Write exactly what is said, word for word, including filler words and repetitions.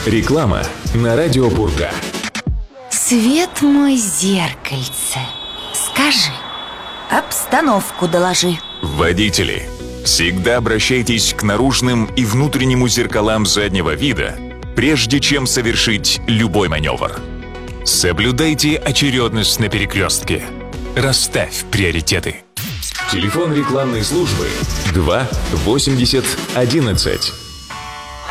Реклама на радио Бурга. Свет мой, зеркальце, скажи, обстановку доложи. Водители, всегда обращайтесь к наружным и внутреннему зеркалам заднего вида, прежде чем совершить любой маневр. Соблюдайте очередность на перекрестке. Расставь приоритеты. Телефон рекламной службы два восемьдесят одиннадцать.